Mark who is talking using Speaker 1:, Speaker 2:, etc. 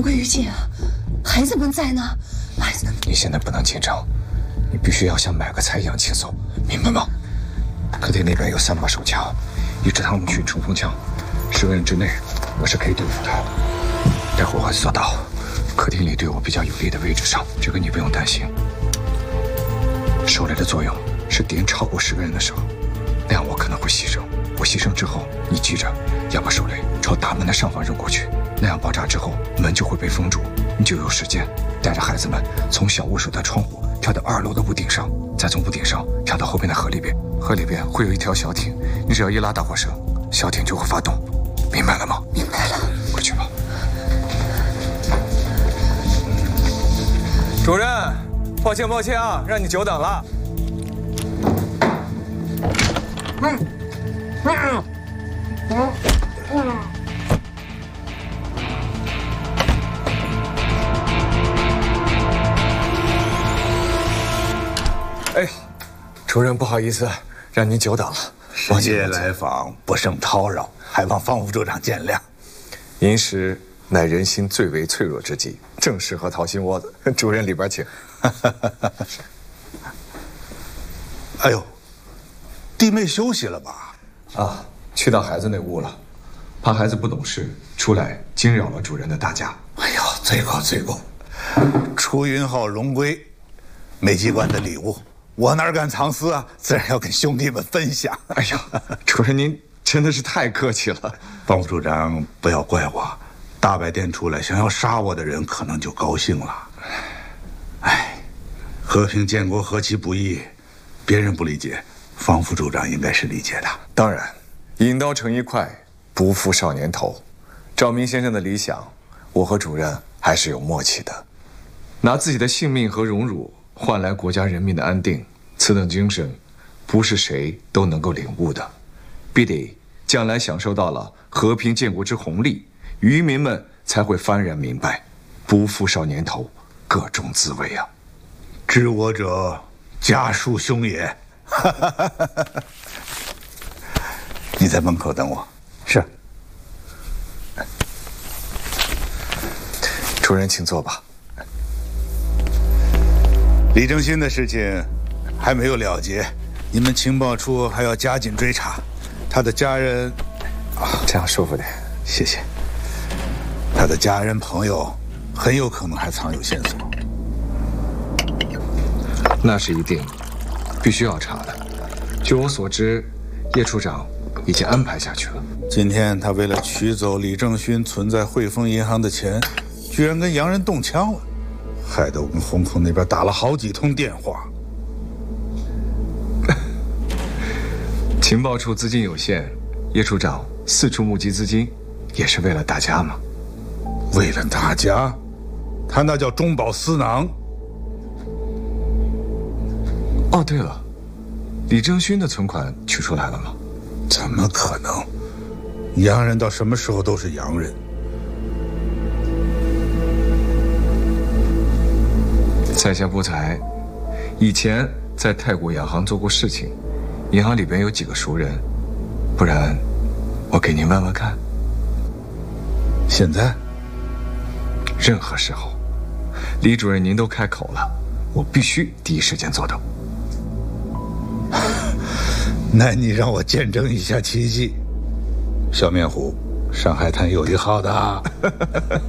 Speaker 1: 物归于尽啊！孩子们在呢，孩子，
Speaker 2: 你现在不能紧张，你必须要像买个菜一样轻松，明白吗？客厅那边有3把手枪，1支汤姆逊冲锋枪，10个人之内我是可以对付的。待会儿我会缩到客厅里对我比较有利的位置上，这个你不用担心。手雷的作用是点超过10个人的时候，那样我可能会牺牲。我牺牲之后，你记着要把手雷朝大门的上方扔过去，那样爆炸之后门就会被封住，你就有时间带着孩子们从小屋手的窗户跳到2楼的屋顶上，再从屋顶上跳到后边的河里边。河里边会有一条小艇，你只要一拉大火绳，小艇就会发动，明白了吗？
Speaker 1: 明白了。
Speaker 2: 回去吧。
Speaker 3: 主任，抱歉啊，让你久等了。哎，主任不好意思，让您久等了。
Speaker 4: 深夜来访，不胜叨扰，还望方副处长见谅。
Speaker 3: 寅时乃人心最为脆弱之际，正适合掏心窝子。主任里边请。
Speaker 4: 哎呦，弟妹休息了吧？
Speaker 3: 啊，去到孩子那屋了，怕孩子不懂事出来惊扰了主任的大家。
Speaker 4: 哎呦，罪过！出云号荣归，美机关的礼物，我哪敢藏私啊？自然要跟兄弟们分享。
Speaker 3: 哎呀，主任您真的是太客气了。
Speaker 4: 方副处长不要怪我，大白天出来想要杀我的人可能就高兴了。哎，和平建国何其不易，别人不理解，方副处长应该是理解的。
Speaker 3: 当然，引刀成一快，不负少年头。赵明先生的理想，我和主任还是有默契的。拿自己的性命和荣辱换来国家人民的安定，此等精神，不是谁都能够领悟的。必得将来享受到了和平建国之红利，渔民们才会幡然明白，不负少年头，各种滋味啊！
Speaker 4: 知我者，家庶兄也。你在门口等我。
Speaker 3: 是。主任，请坐吧。
Speaker 4: 李正新的事情还没有了结，你们情报处还要加紧追查。他的家人，
Speaker 3: 这样舒服点，谢谢。
Speaker 4: 他的家人朋友很有可能还藏有线索。
Speaker 3: 那是一定，必须要查的。据我所知，叶处长已经安排下去了。
Speaker 4: 今天他为了取走李正勋存在汇丰银行的钱，居然跟洋人动枪了，害得我们红空那边打了好几通电话。
Speaker 3: 情报处资金有限，叶处长四处募集资金，也是为了大家嘛。
Speaker 4: 为了大家？他那叫中饱私囊。
Speaker 3: 哦，对了，李正勋的存款取出来了吗？
Speaker 4: 怎么可能？洋人到什么时候都是洋人。
Speaker 3: 在下不才，以前在太古洋行做过事情，银行里边有几个熟人，不然我给您问问看。
Speaker 4: 现在？
Speaker 3: 任何时候，李主任您都开口了，我必须第一时间做到。
Speaker 4: 那你让我见证一下奇迹。小面虎，上海滩有一号的。